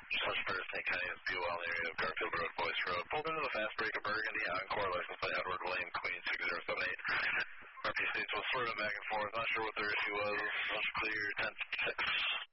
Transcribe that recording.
Such St. County and Buell in the area of Garfield Road, Boyce Road. Pulled into the fast break of Burgundy, Encore, license plate Edward William Queen 6078. RP states was swerving back and forth, not sure what their issue was. Clear 10-6.